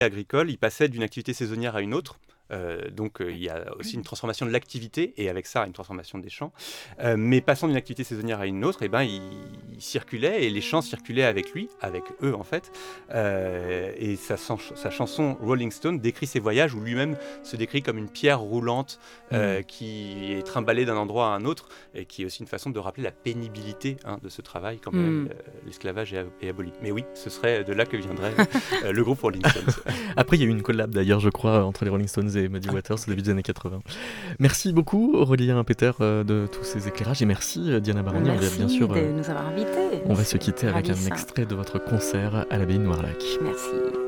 agricole, il passait d'une activité saisonnière à une autre. Donc il y a aussi une transformation de l'activité et avec ça une transformation des champs. Mais passant d'une activité saisonnière à une autre, il circulait et les champs circulaient avec lui, avec eux en fait. Et sa chanson Rolling Stone décrit ses voyages où lui-même se décrit comme une pierre roulante qui est trimballée d'un endroit à un autre et qui est aussi une façon de rappeler la pénibilité de ce travail quand même l'esclavage est aboli. Mais oui, ce serait de là que viendrait le groupe Rolling Stones. Après, il y a eu une collab d'ailleurs, je crois, entre les Rolling Stones et Muddy Waters au début des années 80. Merci beaucoup, Aurélien Peter, de tous ces éclairages. Et merci, Diana Baroni. Merci on va, bien sûr, de nous avoir invités. on va se quitter avec un Ravissant. extrait de votre concert à l'abbaye de Noirlac. Merci.